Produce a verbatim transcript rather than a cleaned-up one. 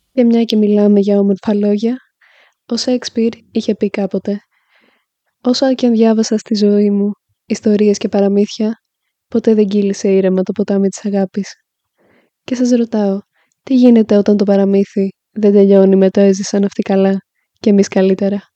Και μια και μιλάμε για όμορφα λόγια, ο Σέξπιρ είχε πει κάποτε «Όσα και αν διάβασα στη ζωή μου ιστορίες και παραμύθια, ποτέ δεν κύλησε ήρεμα το ποτάμι της αγάπης». Και σας ρωτάω, τι γίνεται όταν το παραμύθι δεν τελειώνει με το «έζησαν αυτοί καλά και εμείς καλύτερα»?